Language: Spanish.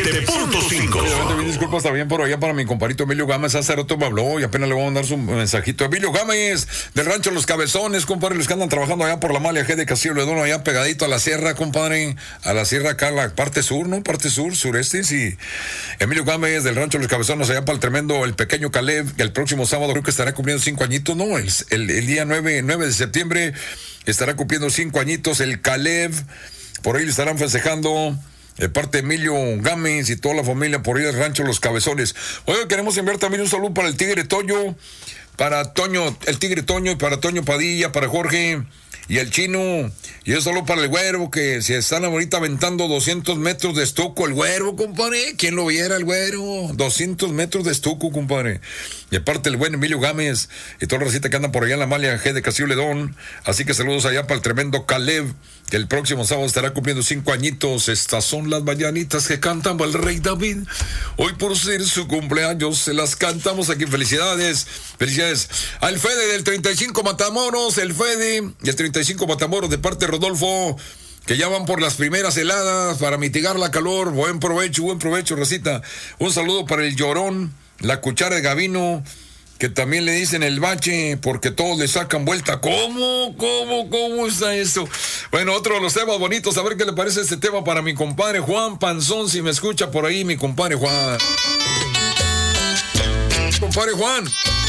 97.5. Mil disculpas también por allá para mi compadrito Emilio Gámez. Hace rato me habló y apenas le voy a mandar su mensajito. Emilio Gámez, del rancho Los Cabezones, compadre, los que andan trabajando allá por la Malia G de Castillo Ledón, allá pegadito a la sierra, compadre. A la sierra acá, la parte sur, ¿no? Parte sur, sureste, sí. Emilio Gámez, del rancho Los Cabezones, allá para el tremendo, el pequeño Caleb, que el próximo sábado creo que estará cumpliendo 5 añitos, ¿no? El día 9 de septiembre estará cumpliendo 5 añitos el Caleb. Por ahí le estarán festejando de parte de Emilio Gámez y toda la familia por ahí del rancho Los Cabezones. Hoy queremos enviar también un saludo para el Tigre Toño, para Toño, el Tigre Toño, y para Toño Padilla, para Jorge y el Chino, y eso solo para el Güero, que se están ahorita aventando 200 metros de estuco, el Güero, compadre, ¿quién lo viera, el Güero? 200 metros de estuco, compadre. Y aparte el buen Emilio Gámez y toda la recita que andan por allá en la Malia G de Castillo Ledón. Así que saludos allá para el tremendo Caleb, que el próximo sábado estará cumpliendo 5 añitos. Estas son las mañanitas que cantaba el rey David. Hoy por ser su cumpleaños se las cantamos aquí. Felicidades, felicidades al Fede del 35 Matamoros, el Fede del 35 Matamoros de parte de Rodolfo, que ya van por las primeras heladas para mitigar la calor. Buen provecho, Rosita. Un saludo para el Llorón, la Cuchara de Gavino, que también le dicen el bache porque todos le sacan vuelta. ¿Cómo está eso? Bueno, otro de los temas bonitos, a ver qué le parece este tema para mi compadre Juan Panzón, si me escucha por ahí mi compadre Juan. Compadre Juan.